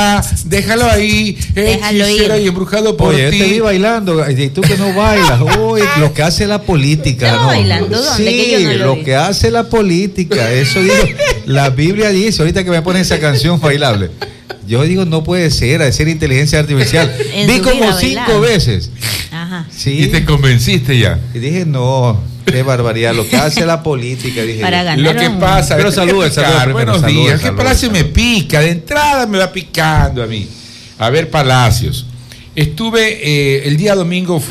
Déjalo ahí, hechicero y embrujado por ti. Oye, yo te vi bailando, y tú que no bailas, uy, lo que hace la política. ¿Estaba bailando? ¿Dónde? Sí, Que yo no lo vi. que hace la política, eso digo, la Biblia dice, ahorita que me ponen esa canción bailable, yo digo, no puede ser inteligencia artificial. Vi como 5 veces. Ajá. Sí. Y te convenciste ya. Y dije, no, qué barbaridad, lo que hace la política, dije. Para ganar. Lo que pasa, pero saludos primero. Buenos días. ¿Qué Palacio me pica? De entrada me va picando a mí. A ver, Palacios. Estuve el día domingo.